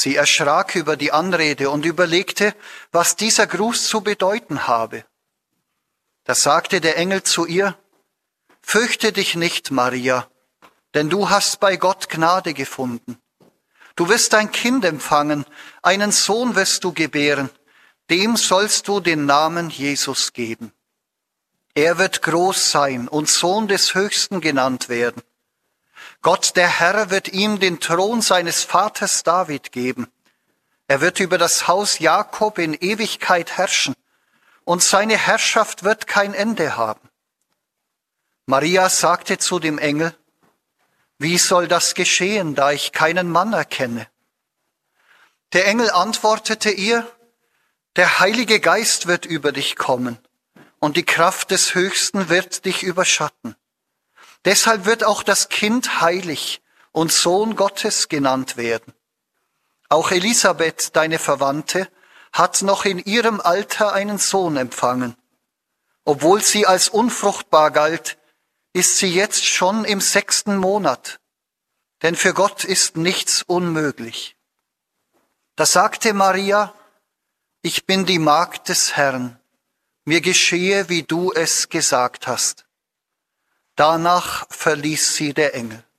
Sie erschrak über die Anrede und überlegte, was dieser Gruß zu bedeuten habe. Da sagte der Engel zu ihr: Fürchte dich nicht, Maria, denn du hast bei Gott Gnade gefunden. Du wirst ein Kind empfangen, einen Sohn wirst du gebären, dem sollst du den Namen Jesus geben. Er wird groß sein und Sohn des Höchsten genannt werden. Gott, der Herr, wird ihm den Thron seines Vaters David geben. Er wird über das Haus Jakob in Ewigkeit herrschen, und seine Herrschaft wird kein Ende haben. Maria sagte zu dem Engel: Wie soll das geschehen, da ich keinen Mann erkenne? Der Engel antwortete ihr: Der Heilige Geist wird über dich kommen, und die Kraft des Höchsten wird dich überschatten. Deshalb wird auch das Kind heilig und Sohn Gottes genannt werden. Auch Elisabeth, deine Verwandte, hat noch in ihrem Alter einen Sohn empfangen. Obwohl sie als unfruchtbar galt, ist sie jetzt schon im 6. Monat. Denn für Gott ist nichts unmöglich. Da sagte Maria: Ich bin die Magd des Herrn. Mir geschehe, wie du es gesagt hast. Danach verließ sie der Engel.